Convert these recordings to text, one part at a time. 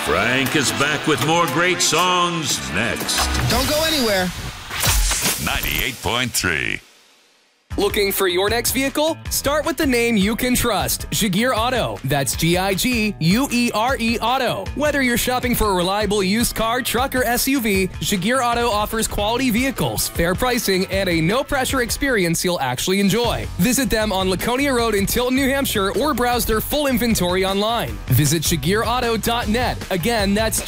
Frank is back with more great songs next. Don't go anywhere. 98.3. Looking for your next vehicle? Start with the name you can trust, Jaguar Auto. That's Giguere Auto. Whether you're shopping for a reliable used car, truck, or SUV, Jaguar Auto offers quality vehicles, fair pricing, and a no-pressure experience you'll actually enjoy. Visit them on Laconia Road in Tilton, New Hampshire, or browse their full inventory online. Visit JaguarAuto.net. Again, that's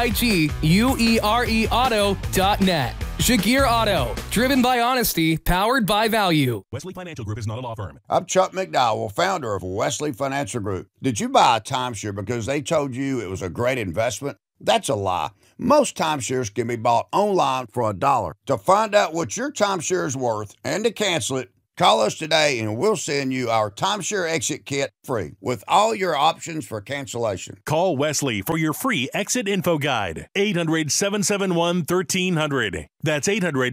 Giguere Auto.net. Jaguar Auto, driven by honesty, powered by value. Wesley Financial Group is not a law firm. I'm Chuck McDowell, founder of Wesley Financial Group. Did you buy a timeshare because they told you it was a great investment? That's a lie. Most timeshares can be bought online for $1. To find out what your timeshare is worth and to cancel it, call us today and we'll send you our timeshare exit kit free with all your options for cancellation. Call Wesley for your free exit info guide. 800-771-1300. That's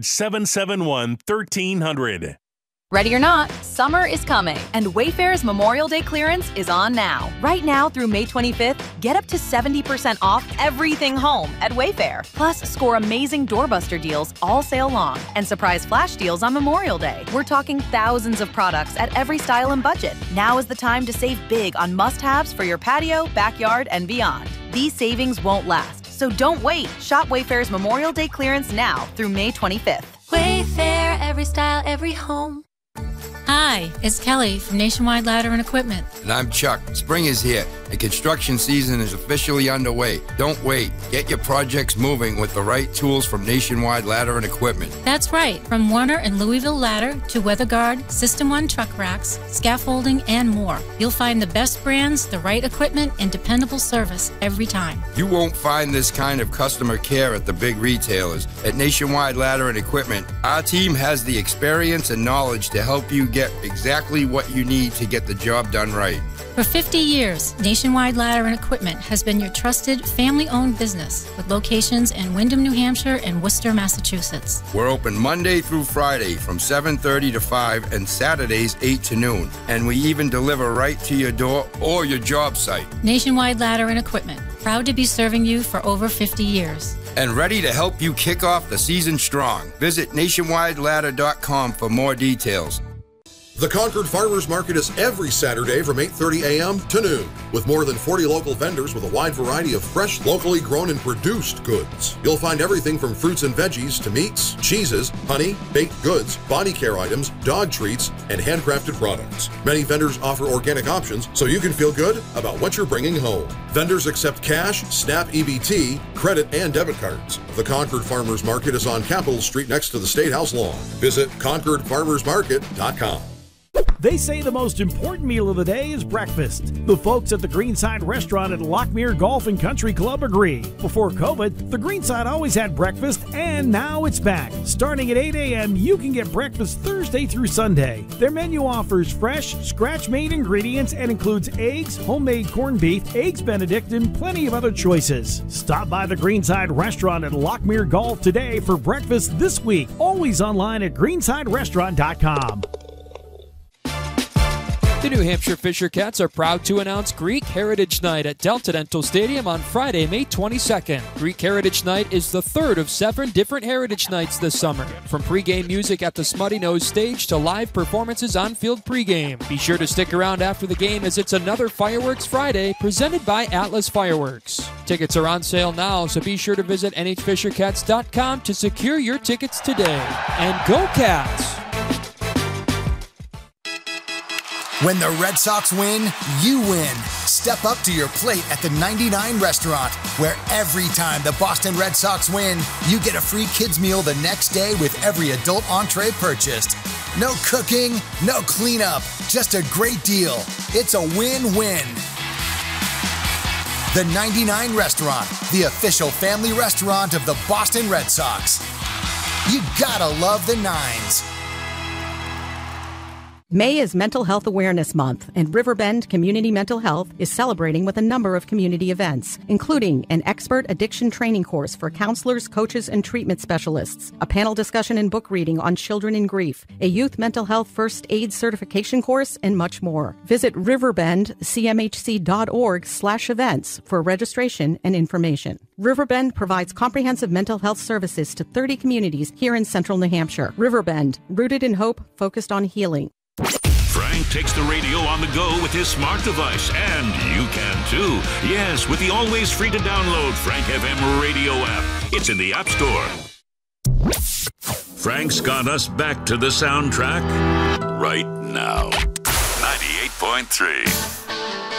800-771-1300. Ready or not, summer is coming, and Wayfair's Memorial Day clearance is on now. Right now through May 25th, get up to 70% off everything home at Wayfair. Plus, score amazing doorbuster deals all sale long and surprise flash deals on Memorial Day. We're talking thousands of products at every style and budget. Now is the time to save big on must-haves for your patio, backyard, and beyond. These savings won't last, so don't wait. Shop Wayfair's Memorial Day clearance now through May 25th. Wayfair, every style, every home. Hi, it's Kelly from Nationwide Ladder and Equipment. And I'm Chuck. Spring is here, and construction season is officially underway. Don't wait. Get your projects moving with the right tools from Nationwide Ladder and Equipment. That's right. From Warner and Louisville Ladder to WeatherGuard, System 1 truck racks, scaffolding, and more. You'll find the best brands, the right equipment, and dependable service every time. You won't find this kind of customer care at the big retailers. At Nationwide Ladder and Equipment, our team has the experience and knowledge to help you get exactly what you need to get the job done right. For 50 years, Nationwide Ladder and Equipment has been your trusted family-owned business with locations in Windham, New Hampshire and Worcester, Massachusetts. We're open Monday through Friday from 7:30 to 5 and Saturdays 8 to noon. And we even deliver right to your door or your job site. Nationwide Ladder and Equipment, proud to be serving you for over 50 years. And ready to help you kick off the season strong. Visit nationwideladder.com for more details. The Concord Farmers Market is every Saturday from 8:30 a.m. to noon, with more than 40 local vendors with a wide variety of fresh, locally grown and produced goods. You'll find everything from fruits and veggies to meats, cheeses, honey, baked goods, body care items, dog treats, and handcrafted products. Many vendors offer organic options so you can feel good about what you're bringing home. Vendors accept cash, SNAP EBT, credit, and debit cards. The Concord Farmers Market is on Capitol Street next to the State House lawn. Visit ConcordFarmersMarket.com. They say the most important meal of the day is breakfast. The folks at the Greenside Restaurant at Lockmere Golf and Country Club agree. Before COVID, the Greenside always had breakfast, and now it's back. Starting at 8 a.m., you can get breakfast Thursday through Sunday. Their menu offers fresh, scratch-made ingredients and includes eggs, homemade corned beef, eggs Benedict, and plenty of other choices. Stop by the Greenside Restaurant at Lockmere Golf today for breakfast this week. Always online at greensiderestaurant.com. The New Hampshire Fisher Cats are proud to announce Greek Heritage Night at Delta Dental Stadium on Friday, May 22nd. Greek Heritage Night is the third of 7 different Heritage Nights this summer. From pregame music at the Smutty Nose stage to live performances on field pregame. Be sure to stick around after the game as it's another Fireworks Friday presented by Atlas Fireworks. Tickets are on sale now, so be sure to visit nhfishercats.com to secure your tickets today. And go Cats! When the Red Sox win, you win. Step up to your plate at the 99 Restaurant, where every time the Boston Red Sox win, you get a free kids meal the next day with every adult entree purchased. No cooking, no cleanup, just a great deal. It's a win-win. The 99 Restaurant, the official family restaurant of the Boston Red Sox. You gotta love the Nines. May is Mental Health Awareness Month, and Riverbend Community Mental Health is celebrating with a number of community events, including an expert addiction training course for counselors, coaches, and treatment specialists, a panel discussion and book reading on children in grief, a youth mental health first aid certification course, and much more. Visit riverbendcmhc.org/events for registration and information. Riverbend provides comprehensive mental health services to 30 communities here in central New Hampshire. Riverbend, rooted in hope, focused on healing. Frank takes the radio on the go with his smart device, and you can too. Yes, with the always free to download Frank FM radio app. It's in the App Store. Frank's got us back to the soundtrack right now. 98.3.